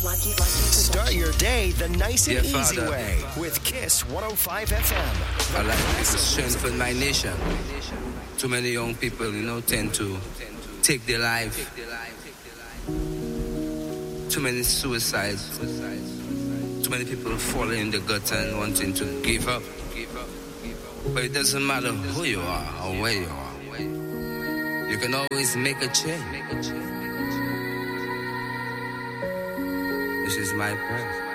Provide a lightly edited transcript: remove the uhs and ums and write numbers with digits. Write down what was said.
Start your day the nice and Dear easy Father, way with Kiss 105 FM. I like to strengthen my nation. Too many young people, tend to take their life. Too many suicides. Too many people falling in the gutter and wanting to give up. But it doesn't matter who you are or where you are. You can always make a change. This is my prayer.